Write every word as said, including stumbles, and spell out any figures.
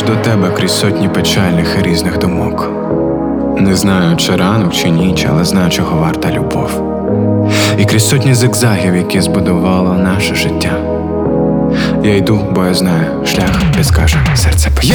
аж до тебе крізь сотні печальних і різних думок. Не знаю, чи ранок, чи ніч, але знаю, чого варта любов. І крізь сотні зигзагів, які збудувало наше життя, я йду, бо я знаю, шлях підскаже серце печаль.